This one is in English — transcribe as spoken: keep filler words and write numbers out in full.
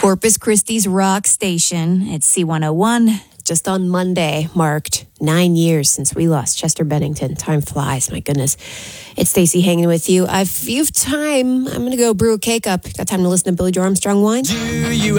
Corpus Christi's rock station at C one oh one. Just on Monday marked nine years since we lost Chester Bennington. Time flies, my goodness. It's Stacey hanging with you. I've, you've time. I'm going to go brew a cake up. Got time to listen to Billy Joe Armstrong whine? Do you